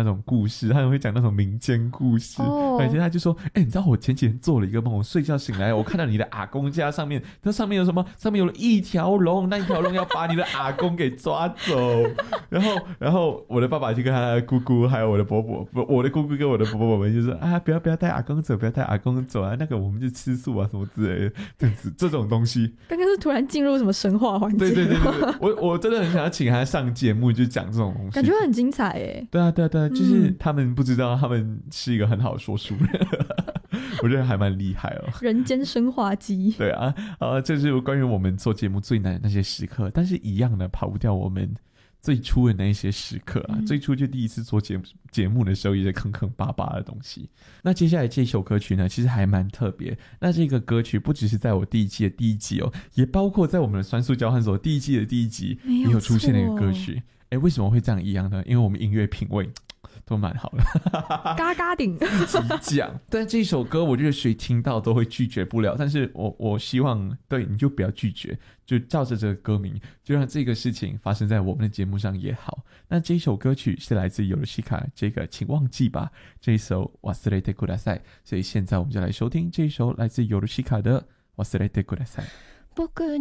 种故事，他们会讲那种民间故事。而且他就说你知道我前几天做了一个梦，我睡觉醒来我看到你的阿公家上面，那上面有什么？上面有了一条龙，那一条龙要把你的阿公给抓走。然后我的爸爸就跟他的姑姑还有我的伯伯，我的姑姑跟我的伯伯们就说不要带阿公走，不要带阿公走啊，那个我们就吃素啊什么之类的，这样子这种东西。 刚刚是突然进入什么神话环节？ 对，我真的很想要请他上节目就讲这种东西， 感觉很精彩耶。 对啊，就是他们不知道他们是一个很好的说书人。我觉得还蛮厉害哦， 人间生化机。 对啊，这是关于我们做节目最难的那些时刻，但是一样的跑不掉我们最初的那一些时刻啊。最初就第一次做节目的时候也是坑坑巴巴的东西。那接下来这首歌曲呢，其实还蛮特别。那这个歌曲不只是在我第一季的第一集哦，也包括在我们的酸素交换所第一季的第一集也有出现的一个歌曲。为什么会这样一样呢？因为我们音乐品味都蛮好的。 嘎嘎顶自己讲。但这首歌我觉得谁听到都会拒绝不了，但是我希望对你就不要拒绝，就照着这个歌名，就让这个事情发生在我们的节目上也好。那这首歌曲是来自ヨルシカ这个请忘记吧，这一首忘れてください。所以现在我们就来收听这一首来自ヨルシカ的忘れてください。